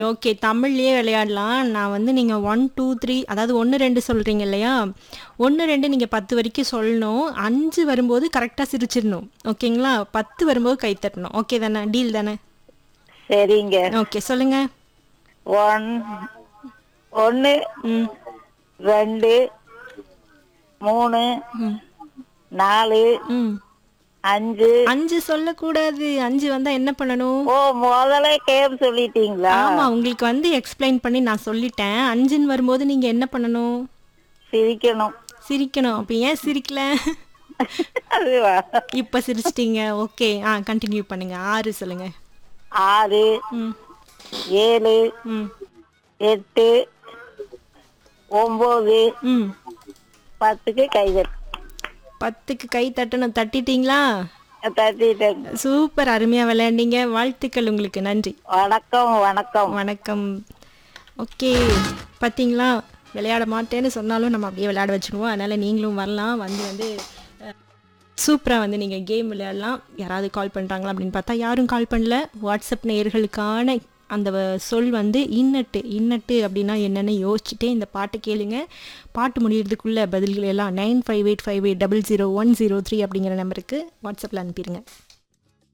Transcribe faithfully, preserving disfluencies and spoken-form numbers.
Okay. தமிழ்லயே விளையாடலாம். நான் வந்து நீங்க ஒன்று, இரண்டு, மூன்று அதாவது ஒன்று, இரண்டு சொல்றீங்க இல்லையா? ஒன்று, இரண்டு நீங்க பத்து வரைக்கும் சொல்லணும். ஐந்து வரும்போது கரெக்ட்டா சிரிச்சிடணும். ஓகேங்களா? பத்து வரும்போது கை தட்டணும். ஓகே தானே? டீல் தானே? சரிங்க. ஓகே. சொல்லுங்க. ஒன் ஒன்று ம். ரெண்டு மூணு ம். நாலு ம். அஞ்சு. ஐந்து சொல்லக்கூடாது. ஐந்து வந்தா என்ன பண்ணணும்? ஓ முதல்ல கேம் சொல்லிட்டீங்களா? ஆமா. உங்களுக்கு வந்து எக்ஸ்பிளைன் பண்ணி நான் சொல்லிட்டேன். ஐந்துன்னு வரும்போது நீங்க என்ன பண்ணணும்? சிரிக்கணும். சிரிக்கணும். அப்ப ஏன் சிரிக்கல? அதுவா? இப்ப சிரிச்சிட்டீங்க. ஓகே. ஆ கண்டினியூ பண்ணுங்க. ஆறு சொல்லுங்க. ஆறு ம். ஏழு ம். எட்டு ஒன்பது ம். பத்துக்கு கைதட்டு பத்துக்கு கை தட்டணும். தட்டிட்டீங்களா? தட்டிட்டேன். சூப்பர். அருமையா விளையாண்டீங்க. வாழ்த்துக்கள் உங்களுக்கு. நன்றி. வணக்கம் வணக்கம். வணக்கம். ஓகே. பார்த்தீங்களா? விளையாட மாட்டேன்னு சொன்னாலும் நம்ம அப்படியே விளையாட வச்சுருவோம். அதனால் நீங்களும் வரலாம். வந்து வந்து சூப்பராக வந்து நீங்கள் கேம் விளையாடலாம். யாராவது கால் பண்ணுறாங்களா அப்படின்னு பார்த்தா யாரும் கால் பண்ணல. வாட்ஸ்அப் நேயர்களுக்கான அந்த சொல் வந்து இன்னட்டு. இன்னட்டு அப்படின்னா என்னென்னு யோசிச்சுட்டே இந்த பாட்டு கேளுங்க. பாட்டு முடியறதுக்குள்ளே பதில்கள் எல்லாம் nine five eight five eight double zero one zero three அப்படிங்கிற நம்பருக்கு வாட்ஸ்அப்பில் அனுப்பிடுங்க.